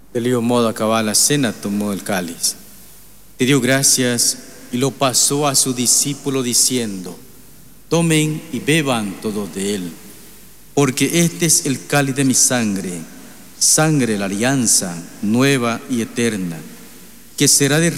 Del mismo modo, acabada la cena, tomó el cáliz, te dio gracias y lo pasó a su discípulo diciendo: tomen y beban todos de él, porque este es el cáliz de mi sangre, sangre de la alianza nueva y eterna, que será derramada